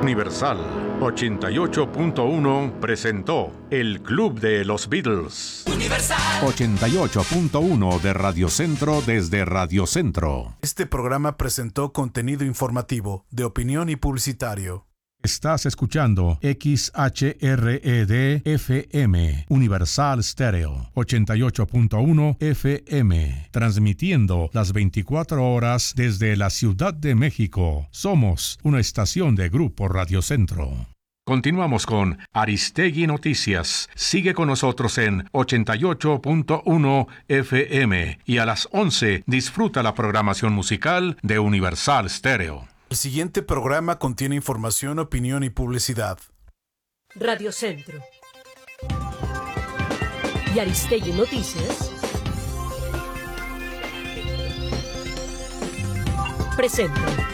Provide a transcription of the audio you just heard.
Universal 88.1 presentó El Club de los Beatles. 88.1 de Radio Centro desde Radio Centro. Este programa presentó contenido informativo, de opinión y publicitario. Estás escuchando XHRED FM, Universal Stereo, 88.1 FM, transmitiendo las 24 horas desde la Ciudad de México. Somos una estación de Grupo Radio Centro. Continuamos con Aristegui Noticias. Sigue con nosotros en 88.1 FM y a las 11 disfruta la programación musical de Universal Stereo. El siguiente programa contiene información, opinión y publicidad. Radio Centro y Aristegui Noticias presentan